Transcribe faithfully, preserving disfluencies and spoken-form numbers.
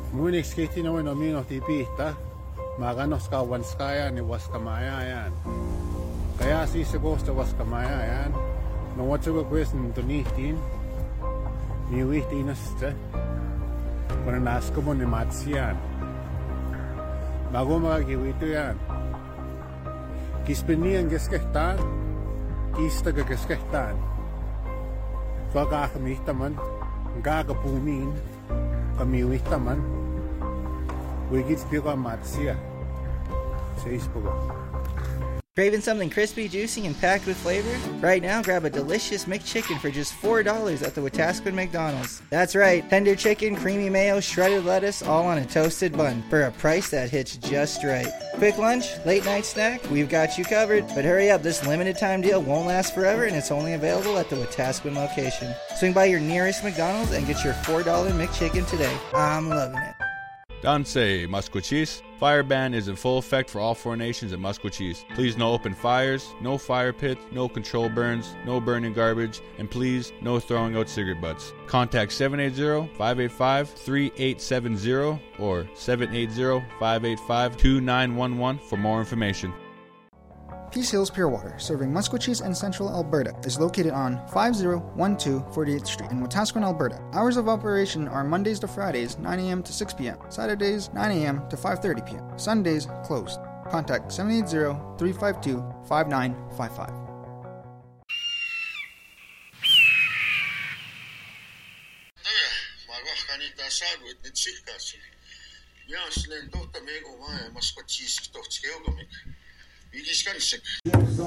Munik skiti naman nomino tipita, maganos ka wanskaya ni waskamaya yan. Kaya si sigos ta waskamaya yan. No what's a quest nito nitin, ni wihtinas ta. Kung nasko mo ni Matsiyan. Bago magagiwito yan. Kispenian geskehtan, kista geskehtan. Kakakamita man, kakapumin, kamiwita man. Wigits pika Matsiya. Sa ispo. Craving something crispy, juicy, and packed with flavor? Right now, grab a delicious McChicken for just four dollars at the Wetaskiwin McDonald's. That's right, tender chicken, creamy mayo, shredded lettuce, all on a toasted bun for a price that hits just right. Quick lunch, late night snack, we've got you covered. But hurry up, this limited time deal won't last forever and it's only available at the Wetaskiwin location. Swing by your nearest McDonald's and get your four dollar McChicken today. I'm loving it. Danse, Musqueam. Fire ban is in full effect for all four nations at Musqueam. Please no open fires, no fire pits, no control burns, no burning garbage, and please no throwing out cigarette butts. Contact seven eight zero, five eight five, three eight seven zero or seven eight zero, five eight five, two nine one one for more information. Peace Hills Pure Water, serving Musqueam and Central Alberta, is located on five zero one two forty-eighth Street in Wetaskiwin, Alberta. Hours of operation are Mondays to Fridays, nine a.m. to six p.m., Saturdays, nine a.m. to five thirty p.m., Sundays, closed. Contact seven eight zero, three five two, five nine five five. Vigiskalisek.